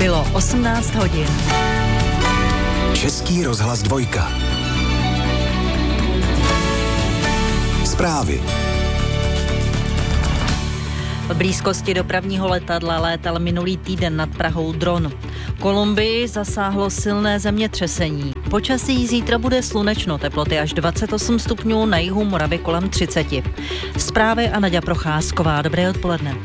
Bylo 18 hodin. Český rozhlas 2. Zprávy. V blízkosti dopravního letadla létal minulý týden nad Prahou dron. Kolumbii zasáhlo silné zemětřesení. Počasí zítra bude slunečno, teploty až 28 stupňů, na jihu Moravy kolem 30. Zprávy a Naďa Procházková. Dobré odpoledne.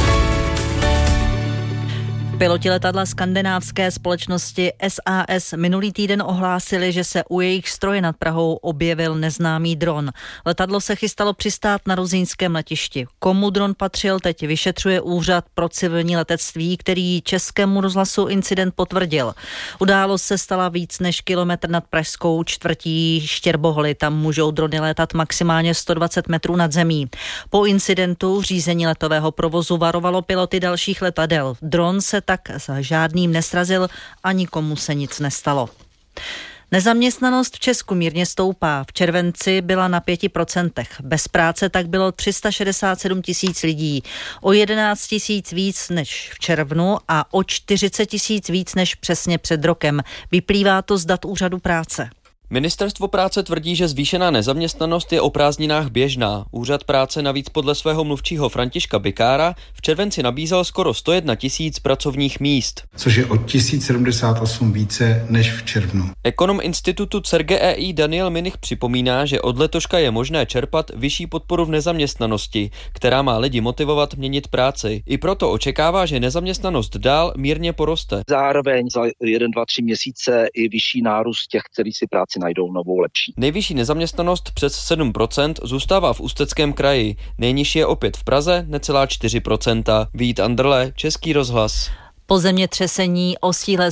Piloti letadla skandinávské společnosti SAS minulý týden ohlásili, že se u jejich stroje nad Prahou objevil neznámý dron. Letadlo se chystalo přistát na rusínském letišti. Komu dron patřil, teď vyšetřuje Úřad pro civilní letectví, který Českému rozhlasu incident potvrdil. Událost se stala víc než kilometr nad pražskou čtvrtí Štěrboholy. Tam můžou drony létat maximálně 120 metrů nad zemí. Po incidentu řízení letového provozu varovalo piloty dalších letadel. Dron se tak s žádným nesrazil a nikomu se nic nestalo. Nezaměstnanost v Česku mírně stoupá. V červenci byla na 5%. Bez práce tak bylo 367 000 lidí. O 11 000 víc než v červnu a o 40 000 víc než přesně před rokem. Vyplývá to z dat Úřadu práce. Ministerstvo práce tvrdí, že zvýšená nezaměstnanost je o prázdninách běžná. Úřad práce navíc podle svého mluvčího Františka Bikára v červenci nabízel skoro 101 000 pracovních míst. Což je o 1078 více než v červnu. Ekonom institutu CERGEI Daniel Minich připomíná, že od letoška je možné čerpat vyšší podporu v nezaměstnanosti, která má lidi motivovat měnit práci. I proto očekává, že nezaměstnanost dál mírně poroste. Zároveň za 1, 2, 3 měsíce i vyšší nárůst těch, kteří si práci najdou novou lepší. Nejvyšší nezaměstnanost přes 7% zůstává v Ústeckém kraji. Nejnižší je opět v Praze, necelá 4%. Vít Anderle, Český rozhlas. Po zemětřesení o síle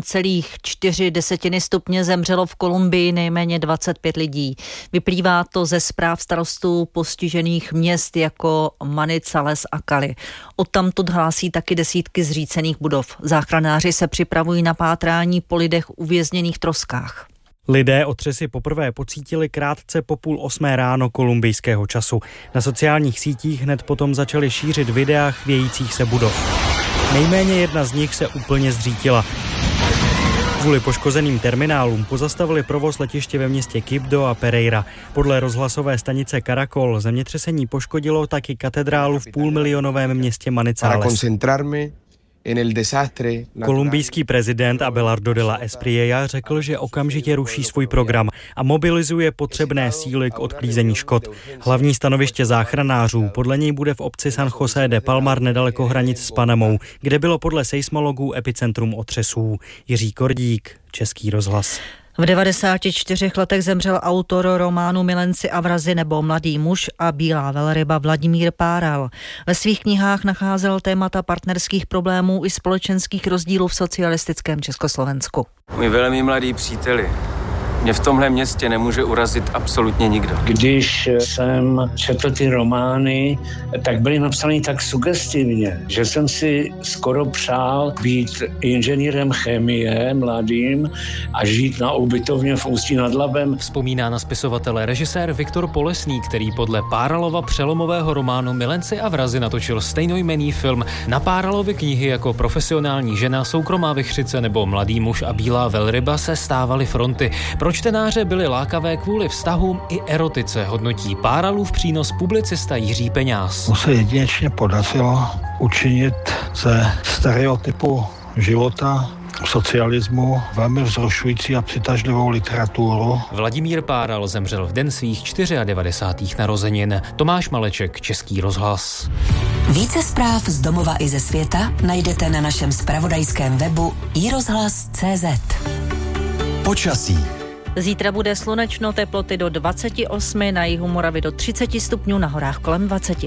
7,4 stupně zemřelo v Kolumbii nejméně 25 lidí. Vyplývá to ze zpráv starostů postižených měst jako Manizales a Cali. Odtamtud hlásí taky desítky zřícených budov. Záchranáři se připravují na pátrání po lidech uvězněných v troskách. Lidé otřesy poprvé pocítili krátce po 7:30 ráno kolumbijského času. Na sociálních sítích hned potom začali šířit videa chvějících se budov. Nejméně jedna z nich se úplně zřítila. Kvůli poškozeným terminálům pozastavili provoz letiště ve městě Quibdó a Pereira. Podle rozhlasové stanice Caracol zemětřesení poškodilo taky katedrálu v půlmilionovém městě Manizales. Kolumbijský prezident Abelardo de la Espriella řekl, že okamžitě ruší svůj program a mobilizuje potřebné síly k odklízení škod. Hlavní stanoviště záchranářů podle něj bude v obci San José de Palmar nedaleko hranic s Panamou, kde bylo podle seismologů epicentrum otřesů. Jiří Kordík, Český rozhlas. V 94 letech zemřel autor románu Milenci a vrazi nebo Mladý muž a bílá velryba Vladimír Páral. Ve svých knihách nacházel témata partnerských problémů i společenských rozdílů v socialistickém Československu. Můj velmi mladý příteli, mě v tomhle městě nemůže urazit absolutně nikdo. Když jsem četl ty romány, tak byly napsané tak sugestivně, že jsem si skoro přál být inženýrem chemie mladým a žít na ubytovně v Ústí nad Labem. Vzpomíná na spisovatele režisér Viktor Polesný, který podle Páralova přelomového románu Milenci a vrazi natočil stejnojmenný film. Na Páralovy knihy jako Profesionální žena, Soukromá vichřice nebo Mladý muž a bílá velryba se stávaly fronty. Pro čtenáře byly lákavé kvůli vztahům i erotice, hodnotí Páralův přínos publicista Jiří Peňáz. Mu se jedinečně podařilo učinit ze stereotypu života socialismu velmi vzrušující a přitažlivou literaturu. Vladimír Páral zemřel v den svých 94. narozenin. Tomáš Maleček, Český rozhlas. Více zpráv z domova i ze světa najdete na našem zpravodajském webu iRozhlas.cz. Počasí. Zítra bude slunečno, teploty do 28, na jihu Moravy do 30 stupňů, na horách kolem 20.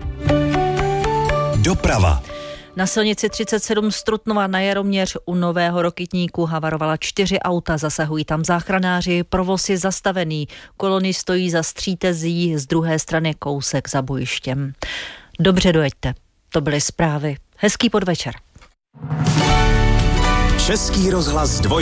Doprava. Na silnici 37 z Trutnova na Jaroměř u Nového Rokytníku havarovala 4 auta, zasahují tam záchranáři, provoz je zastavený, kolony stojí za střítezí, z druhé strany kousek za bojištěm. Dobře dojeďte, to byly zprávy. Hezký podvečer. Český rozhlas 2.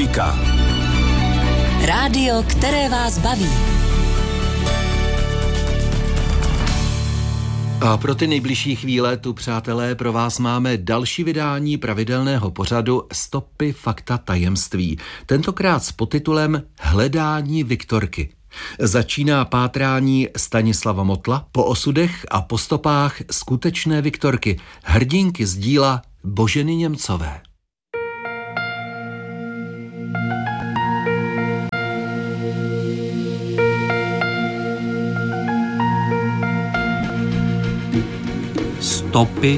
Rádio, které vás baví. A pro ty nejbližší chvíle tu, přátelé, pro vás máme další vydání pravidelného pořadu Stopy, fakta, tajemství. Tentokrát s podtitulem Hledání Viktorky. Začíná pátrání Stanislava Motla po osudech a po stopách skutečné Viktorky, hrdinky z díla Boženy Němcové. Stopy,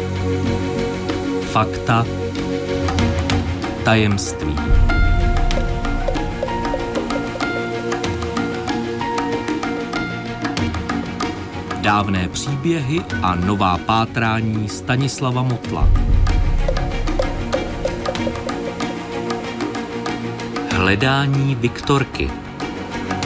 fakta, tajemství. Dávné příběhy a nová pátrání Stanislava Motla. Hledání Viktorky.